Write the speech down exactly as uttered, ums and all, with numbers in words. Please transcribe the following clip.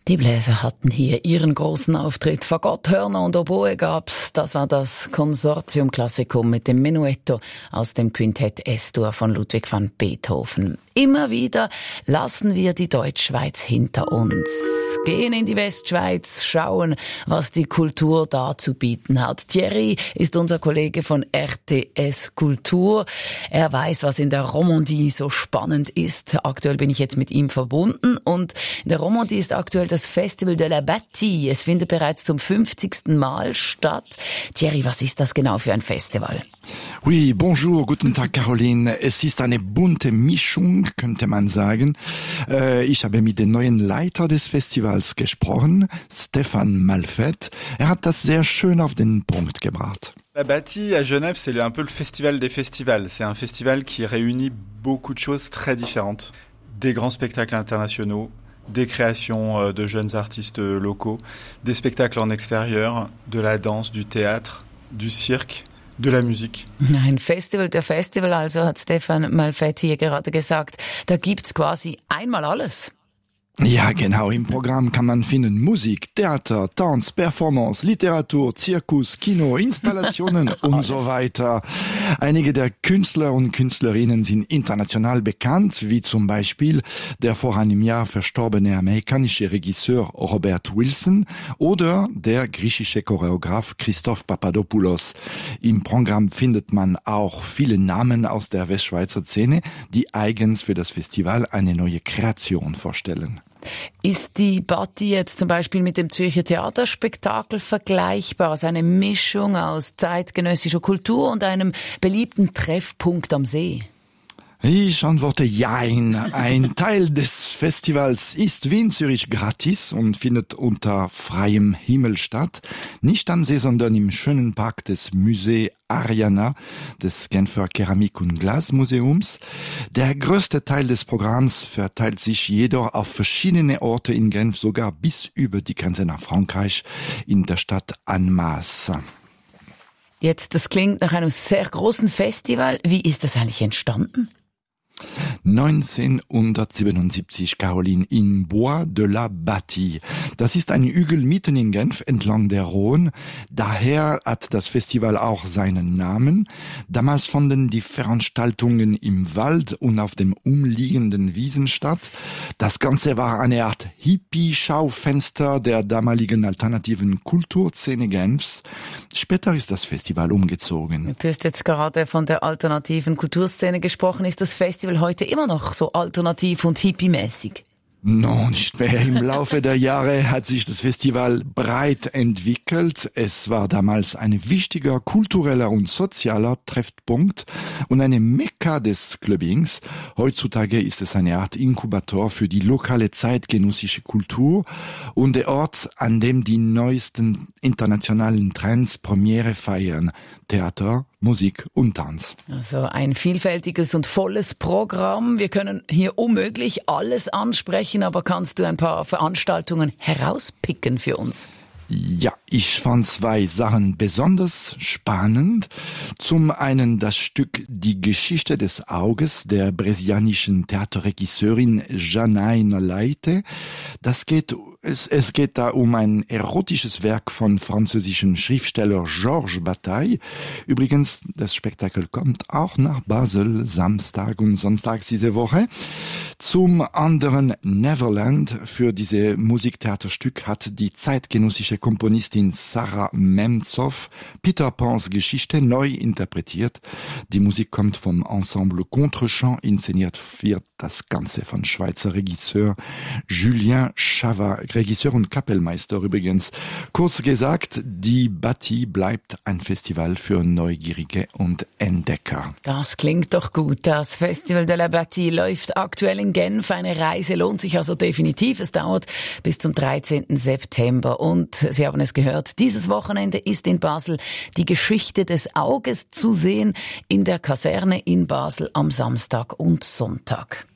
Die Bläser hatten hier ihren großen Auftritt. Fagott, Hörner und Oboe gab's. Das war das Consortium Classicum mit dem Menuetto aus dem Quintett S-Dur von Ludwig van Beethoven. Immer wieder lassen wir die Deutschschweiz hinter uns, gehen in die Westschweiz, schauen, was die Kultur da zu bieten hat. Thierry ist unser Kollege von R T S Kultur. Er weiß, was in der Romandie so spannend ist. Aktuell bin ich jetzt mit ihm verbunden und in der Romandie ist aktuell das Festival de la Bâtie. Es findet bereits zum fünfzigsten Mal statt. Thierry, was ist das genau für ein Festival? Oui, bonjour, guten Tag, Caroline. Es ist eine bunte Mischung, könnte man sagen. Äh, ich habe mit dem neuen Leiter des Festivals gesprochen, Stéphane Malfait. Er hat das sehr schön auf den Punkt gebracht. La Bâtie à Genève, c'est un peu le festival des festivals. C'est un festival qui réunit beaucoup de choses très différentes. Des grands spectacles internationaux, des créations de jeunes artistes locaux, des spectacles en extérieur, de la danse, du théâtre, du cirque, de la Musik. Ein Festival der Festival, also hat Stéphane Malfait hier gerade gesagt. Da gibt's quasi einmal alles. Ja, genau. Im Programm kann man finden Musik, Theater, Tanz, Performance, Literatur, Zirkus, Kino, Installationen und so weiter. Einige der Künstler und Künstlerinnen sind international bekannt, wie zum Beispiel der vor einem Jahr verstorbene amerikanische Regisseur Robert Wilson oder der griechische Choreograf Christoph Papadopoulos. Im Programm findet man auch viele Namen aus der Westschweizer Szene, die eigens für das Festival eine neue Kreation vorstellen. Ist die Bâtie jetzt zum Beispiel mit dem Zürcher Theaterspektakel vergleichbar? Also eine Mischung aus zeitgenössischer Kultur und einem beliebten Treffpunkt am See? Ich antworte Jein. Ein Teil des Festivals ist wie in Zürich gratis und findet unter freiem Himmel statt. Nicht am See, sondern im schönen Park des Musée Ariana, des Genfer Keramik- und Glasmuseums. Der größte Teil des Programms verteilt sich jedoch auf verschiedene Orte in Genf, sogar bis über die Grenze nach Frankreich, in der Stadt Annemasse. Jetzt, das klingt nach einem sehr großen Festival. Wie ist das eigentlich entstanden? neunzehnhundertsiebenundsiebzig, Caroline, in Bois de la Bâtie. Das ist ein Hügel mitten in Genf entlang der Rhône. Daher hat das Festival auch seinen Namen. Damals fanden die Veranstaltungen im Wald und auf dem umliegenden Wiesen statt. Das Ganze war eine Art Hippie-Schaufenster der damaligen alternativen Kulturszene Genfs. Später ist das Festival umgezogen. Du hast jetzt gerade von der alternativen Kulturszene gesprochen. Ist das Festival heute immer noch so alternativ und hippie-mäßig? No, nicht mehr. Im Laufe der Jahre hat sich das Festival breit entwickelt. Es war damals ein wichtiger kultureller und sozialer Treffpunkt und eine Mekka des Clubbings. Heutzutage ist es eine Art Inkubator für die lokale zeitgenössische Kultur und der Ort, an dem die neuesten internationalen Trends Premiere feiern. Theater, Musik und Tanz. Also ein vielfältiges und volles Programm. Wir können hier unmöglich alles ansprechen, aber kannst du ein paar Veranstaltungen herauspicken für uns? Ja, ich fand zwei Sachen besonders spannend. Zum einen das Stück Die Geschichte des Auges der brasilianischen Theaterregisseurin Janaína Leite. Das geht, es, es geht da um ein erotisches Werk von französischen Schriftsteller Georges Bataille. Übrigens, das Spektakel kommt auch nach Basel, Samstag und Sonntag diese Woche. Zum anderen Neverland. Für diese Musiktheaterstück hat die zeitgenössische Komponistin Sarah Memzow Peter Pans Geschichte neu interpretiert. Die Musik kommt vom Ensemble Contrechamp, inszeniert wird das Ganze von Schweizer Regisseur Julien Chavat, Regisseur und Kapellmeister übrigens. Kurz gesagt, die Bâtie bleibt ein Festival für Neugierige und Entdecker. Das klingt doch gut. Das Festival de la Bâtie läuft aktuell in Genf. Eine Reise lohnt sich also definitiv. Es dauert bis zum dreizehnten September. Und Sie haben es gehört, dieses Wochenende ist in Basel die Geschichte des Auges zu sehen in der Kaserne in Basel am Samstag und Sonntag.